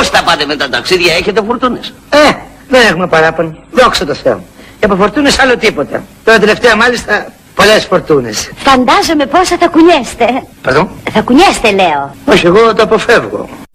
Πώς τα πάτε με τα ταξίδια, έχετε φορτούνες? Δεν έχουμε παράπονο. Δόξα τω Θεώ. Και από φορτούνες άλλο τίποτα. Τώρα τελευταία μάλιστα πολλές φορτούνες. Φαντάζομαι πόσα θα κουνιέστε. Πardon? Θα κουνιέστε, λέω. Όχι, εγώ το αποφεύγω.